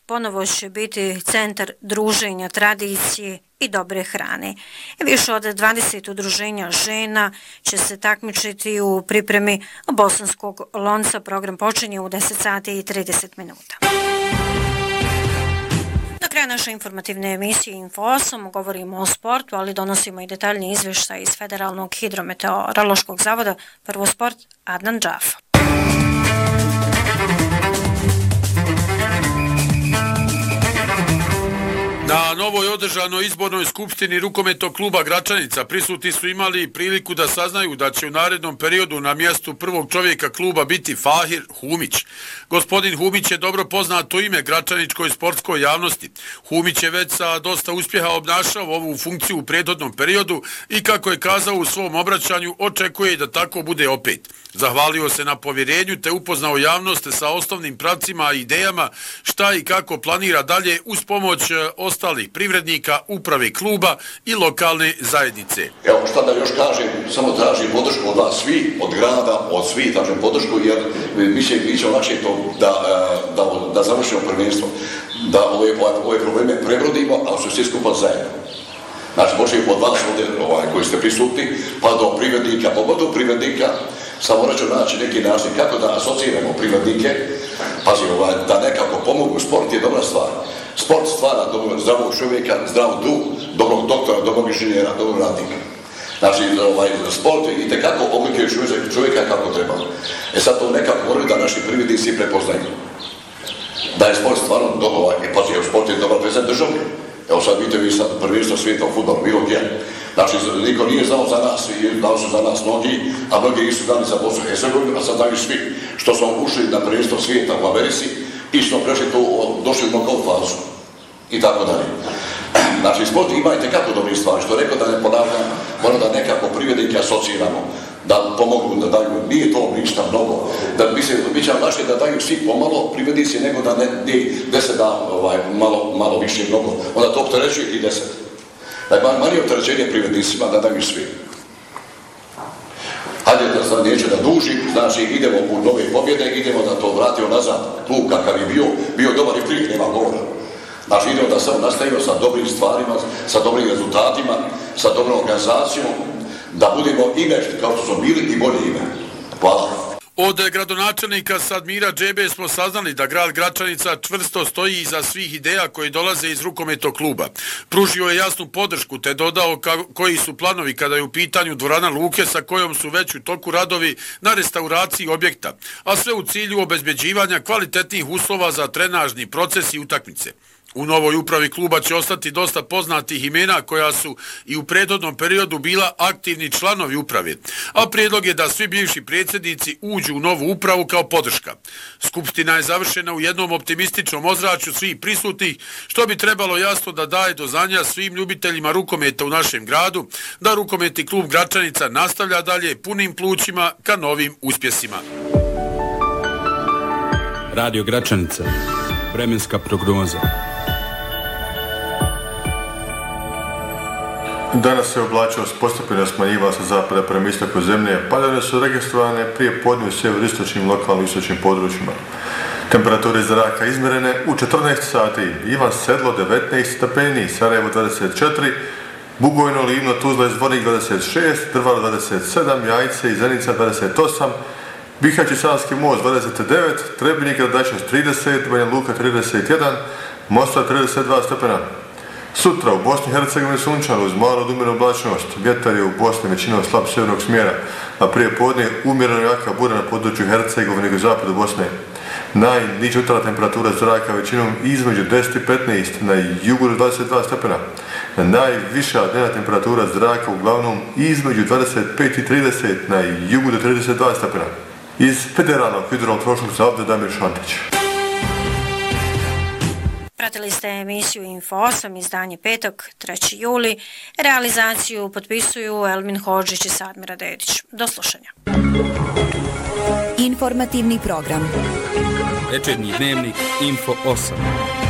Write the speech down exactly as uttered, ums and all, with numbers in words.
ponovo će biti centar druženja, tradicije i dobre hrane. Više od dvadeset udruženja žena će se takmičiti u pripremi bosanskog lonca. Program počinje u deset sati i trideset minuta. Na kraju naše informativne emisije Info osam govorimo o sportu, ali donosimo i detaljni izvještaj iz Federalnog hidrometeorološkog zavoda. Prvo sport, Adnan Džafa. Na novoj održanoj izbornoj skupštini rukometnog kluba Gračanica prisutni su imali priliku da saznaju da će u narednom periodu na mjestu prvog čovjeka kluba biti Fahir Humić. Gospodin Humić je dobro poznato ime gračaničkoj sportskoj javnosti. Humić je već sa dosta uspjeha obnašao ovu funkciju u prethodnom periodu i kako je kazao u svom obraćanju, očekuje da tako bude opet. Zahvalio se na povjerenju te upoznao javnost sa osnovnim pravcima i idejama šta i kako planira dalje uz pomoć ostalih privrednika, uprave kluba i lokalne zajednice. Evo šta da još kažem, samo tražim podršku od vas svi, od grada, od svih tražim podršku jer mi će biti lakše to da, da, da završimo prvenstvo, da ove, ove probleme prebrodimo, ali su svi skupa zajedno. Znači, počeo od vas ovdje ovaj, koji ste prisutni, pa do privrednika, pogotovo privrednika, samo morat ću naći neki način kako da asociramo privrednike, pazi, ovaj, da nekako pomogu. Sport je dobra stvar. Sport stvara dobrog, zdravog čovjeka, zdrav duh, dobrog doktora, dobrog inženjera, dobrog radnika. Znači, ovaj, sport i tekako oblikuje čovjeka kako treba. E sad to nekako moraju da naši privrednici prepoznaju. Da je sport stvarno dobro, ovaj, pazi, sport je dobar prezent državni. Evo sad vidite vi sad prvenstvo svijeta u fudbalu, bilo gdje. Znači, niko nije znao za nas i dali su za nas mnogi, a mnogi nisu znali za Bosnu i Hercegovinu, a sad znaju svi što smo ušli na prvenstvo svijeta u Americi i što prešli to, došli u knockout fazu i tako dalje. Znači, sport ima i tekako dobri stvari, što rekao da ne ponavljam, mora da nekako privrednike asociramo, da pomogu, da daju, nije to ništa mnogo, da bi se, bit će naše da daju svi pomalo privrednici, nego da ne, ne deset da ovaj, malo, malo više mnogo, onda to opterećuje i deset. Da je manje opterećenje privrednicima da daju svi. Hajde da sad neće da duži, znači idemo u nove pobjede, idemo da to vratimo nazad. Klub kakav je bio, bio dobar i trik, nema govora. Znači idemo da samo nastavimo sa dobrim stvarima, sa dobrim rezultatima, sa dobrom organizacijom, da budemo ime kao što smo bili i bolje ime. Hvala. Od gradonačelnika Sadmira Džebe smo saznali da grad Gračanica čvrsto stoji iza svih ideja koje dolaze iz rukometnog kluba. Pružio je jasnu podršku te dodao koji su planovi kada je u pitanju dvorana Luke sa kojom su već u toku radovi na restauraciji objekta, a sve u cilju obezbeđivanja kvalitetnih uslova za trenažni proces i utakmice. U novoj upravi kluba će ostati dosta poznatih imena koja su i u prethodnom periodu bila aktivni članovi uprave, a prijedlog je da svi bivši predsjednici uđu u novu upravu kao podrška. Skupština je završena u jednom optimističnom ozračju svih prisutnih, što bi trebalo jasno da daje do znanja svim ljubiteljima rukometa u našem gradu, da rukometni klub Gračanica nastavlja dalje punim plućima ka novim uspjesima. Radio Gračanica, vremenska prognoza. Danas se oblačnost postepeno smanjivala sa zapada prema istoku zemlje, padavine su registrovane prije podne u sjeveroistočnim lokalnim i istočnim područjima. Temperature zraka izmjerene u četrnaest sati, Ivan Sedlo devetnaest stepeni, Sarajevo dvadeset četiri, Bugojno, Livno, Tuzla i Zvornik dvadeset šest, Drvar dvadeset sedam, Jajce i Zenica dvadeset osam, Bihać i Savski most dvadeset devet, Trebinje i Gradačac trideset, Banja Luka trideset jedan, Mostar trideset dva stepena. Sutra u Bosni i Hercegovini sunčano uz malu od umjerenu oblačnost. Vjetar je u Bosni većinom slab sjevernog smjera, a prije podne umjereno jaka bura na području Hercegovine i zapadu Bosne. Najniža jutarnja temperatura zraka većinom između deset i petnaest, na jugu dvadeset dva stepena. Najviša dnevna temperatura zraka uglavnom između dvadeset pet i trideset, na jugu do trideset dva stepena. Iz Federalnog hidrometeorološkog zavoda Damir Šantić. Pratili ste emisiju Info osam, izdanje petak, treći juli. Realizaciju potpisuju Elmin Hodžić i Sadmira Dedić. Do slušanja. Informativni program. Večernji dnevnik Info osam.